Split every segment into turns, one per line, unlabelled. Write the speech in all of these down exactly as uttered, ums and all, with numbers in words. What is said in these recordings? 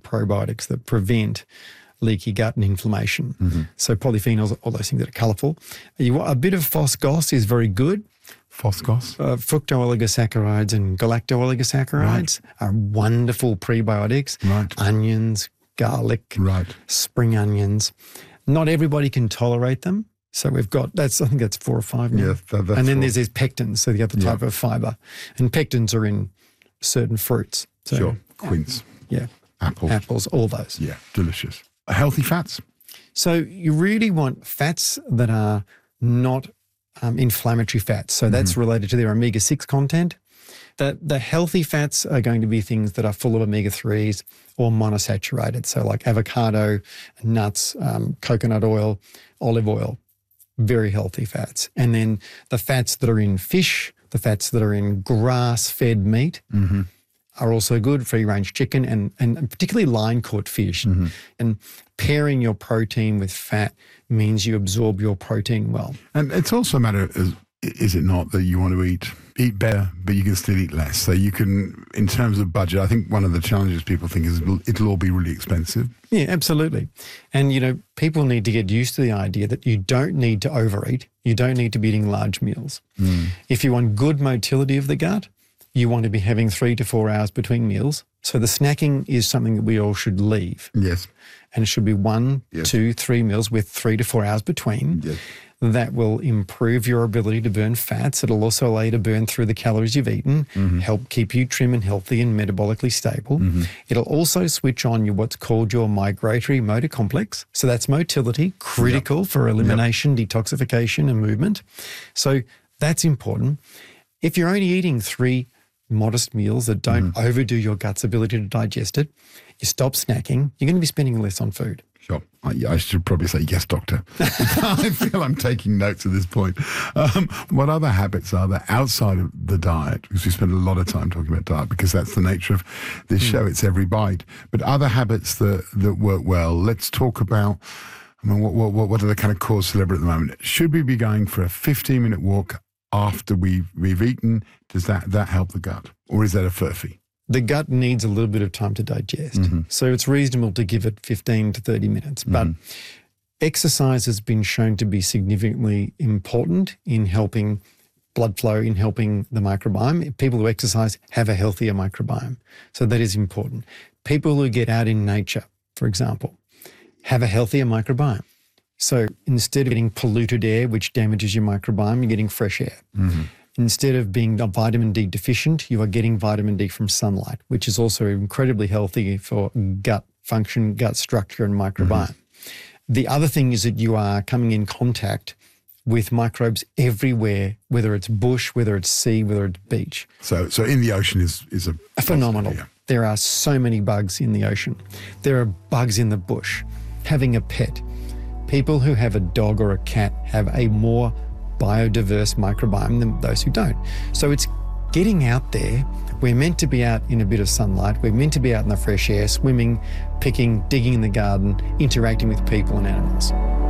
probiotics that prevent leaky gut and inflammation. Mm-hmm. So polyphenols, all those things that are colourful. You want, a bit of Phosgos is very good.
Phosgos?
Uh, fructooligosaccharides and galactooligosaccharides right. are wonderful prebiotics.
Right.
Onions, garlic,
right.
spring onions. Not everybody can tolerate them. So we've got, that's I think that's four or five now.
Yes, that, that's
and then
four.
there's these pectins, so the other type yeah. of fibre. And pectins are in certain fruits. So,
sure, quince.
Yeah.
Apples.
Apples, all those.
Yeah, delicious. Healthy fats?
So you really want fats that are not um, inflammatory fats. So that's mm-hmm. related to their omega six content. The, the healthy fats are going to be things that are full of omega threes or monosaturated. So like avocado, nuts, um, coconut oil, olive oil, very healthy fats. And then the fats that are in fish, the fats that are in grass-fed meat, mm-hmm. are also good, free-range chicken and, and particularly line-caught fish. Mm-hmm. And pairing your protein with fat means you absorb your protein well.
And it's also a matter of, is it not, that you want to eat eat better, but you can still eat less. So you can, in terms of budget, I think one of the challenges people think is it'll, it'll all be really expensive.
Yeah, absolutely. And, you know, people need to get used to the idea that you don't need to overeat. You don't need to be eating large meals. Mm. If you want good motility of the gut, you want to be having three to four hours between meals. So the snacking is something that we all should leave.
Yes.
And it should be one, yes. two, three meals with three to four hours between.
Yes.
That will improve your ability to burn fats. It'll also allow you to burn through the calories you've eaten, mm-hmm. help keep you trim and healthy and metabolically stable. Mm-hmm. It'll also switch on your what's called your migratory motor complex. So that's motility, critical yep. for elimination, yep. detoxification and movement. So that's important. If you're only eating three modest meals that don't mm. overdo your gut's ability to digest it, you stop snacking, you're going to be spending less on food.
Sure. I, I should probably say yes, doctor. I feel I'm taking notes at this point. Um, what other habits are there outside of the diet? Because we spend a lot of time talking about diet because that's the nature of this mm. show. It's every bite. But other habits that, that work well. Let's talk about, I mean, what, what, what are the kind of cause célèbre at the moment? Should we be going for a fifteen-minute walk after we've, we've eaten? Does that, that help the gut? Or is that a furphy?
The gut needs a little bit of time to digest. Mm-hmm. So it's reasonable to give it fifteen to thirty minutes. But mm-hmm. exercise has been shown to be significantly important in helping blood flow, in helping the microbiome. People who exercise have a healthier microbiome. So that is important. People who get out in nature, for example, have a healthier microbiome. So instead of getting polluted air, which damages your microbiome, you're getting fresh air. Mm-hmm. Instead of being vitamin D deficient, you are getting vitamin D from sunlight, which is also incredibly healthy for gut function, gut structure and microbiome. Mm-hmm. The other thing is that you are coming in contact with microbes everywhere, whether it's bush, whether it's sea, whether it's beach.
So so in the ocean is, is a...
Phenomenal. Yeah. There are so many bugs in the ocean. There are bugs in the bush. Having a pet. People who have a dog or a cat have a more biodiverse microbiome than those who don't. So it's getting out there. We're meant to be out in a bit of sunlight. We're meant to be out in the fresh air, swimming, picking, digging in the garden, interacting with people and animals.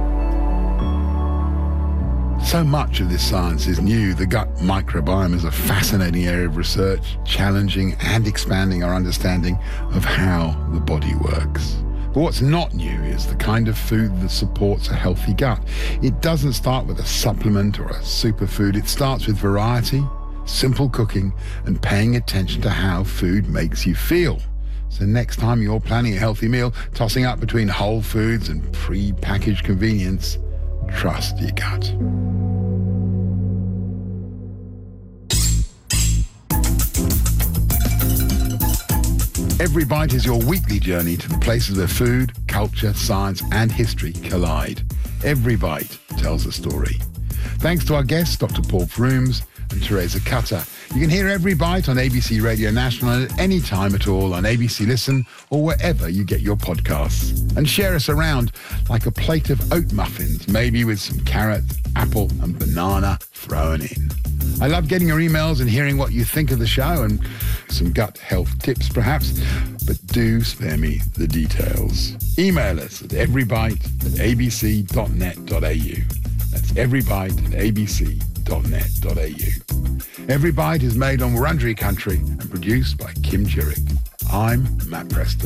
So much of this science is new. The gut microbiome is a fascinating area of research, challenging and expanding our understanding of how the body works. But what's not new is the kind of food that supports a healthy gut. It doesn't start with a supplement or a superfood. It starts with variety, simple cooking, and paying attention to how food makes you feel. So next time you're planning a healthy meal, tossing up between whole foods and pre-packaged convenience, trust your gut. Every Bite is your weekly journey to the places where food, culture, science and history collide. Every Bite tells a story. Thanks to our guests, Doctor Paul Froomes and Teresa Cutter. You can hear Every Bite on A B C Radio National at any time at all on A B C Listen or wherever you get your podcasts. And share us around like a plate of oat muffins, maybe with some carrot, apple and banana thrown in. I love getting your emails and hearing what you think of the show and some gut health tips perhaps, but do spare me the details. Email us at everybite at a b c dot net dot a u. That's everybite at a b c dot net dot a u. Every Bite is made on Wurundjeri country and produced by Kim Jurek. I'm Matt Preston.